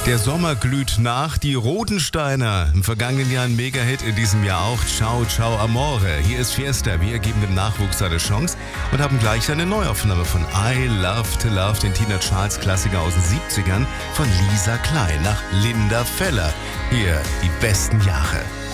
Der Sommer glüht nach, die Rodensteiner. Im vergangenen Jahr ein Mega-Hit, in diesem Jahr auch. Ciao, ciao, Amore. Hier ist Fiesta. Wir geben dem Nachwuchs eine Chance und haben gleich eine Neuaufnahme von I Love to Love, den Tina Charles Klassiker aus den 70ern von Lisa Klein nach Linda Feller. Hier die besten Jahre.